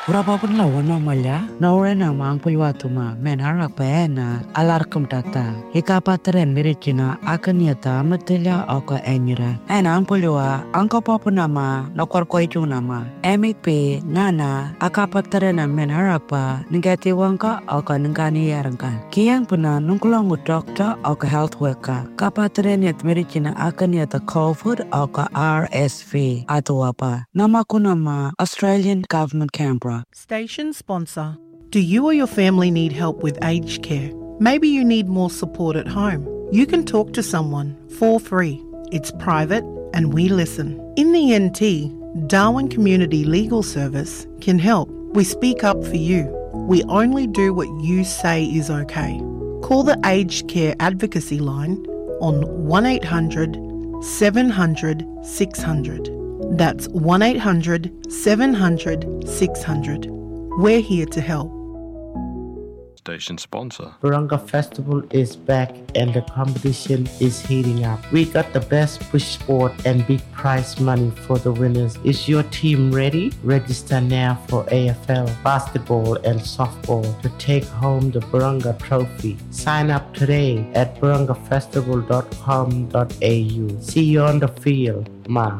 Berapa pun lawan namanya, naurena mang puyuatuma menharak pena alarkum tata. Ika pateren miricina akaniata matilla oka enira. Enang puyua angko papunama nokor koitunama. MP nana akapaterena menharapa ningati wangka oka ningkani yarangkan. Kiyang puna nungkulangu dokter oka health worker. Kapatereniat miricina akaniata COVID oka RSV atau apa. Namaku nama Australian Government Canberra. Station sponsor. Do you or your family need help with aged care? Maybe you need more support at home. You can talk to someone for free. It's private and we listen. In the NT, Darwin Community Legal Service can help. We speak up for you. We only do what you say is okay. Call the Aged Care Advocacy Line on 1800 700 600. That's 1800 700 600. We're here to help. Station sponsor. Burunga Festival is back and the competition is heating up. We got the best push sport and big prize money for the winners. Is your team ready? Register now for AFL, basketball and softball to take home the Burunga Trophy. Sign up today at burungafestival.com.au. See you on the field, Ma.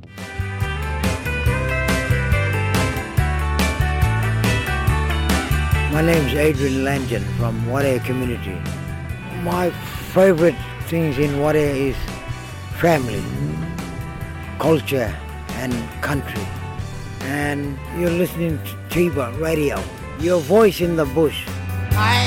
My name is Adrian Langen from Wadeye community. My favorite things in Wadeye is family, culture and country. And you're listening to Tiba Radio, your voice in the bush.